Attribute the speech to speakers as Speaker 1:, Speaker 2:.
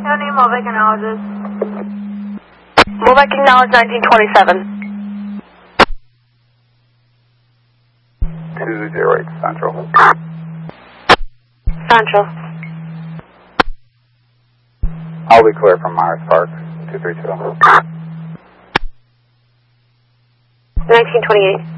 Speaker 1: County, Mulvec acknowledges.
Speaker 2: Mulvec acknowledge 1927.
Speaker 3: 208 Central.
Speaker 2: Central.
Speaker 3: I'll be clear from Myers Park, 232.
Speaker 2: 1928.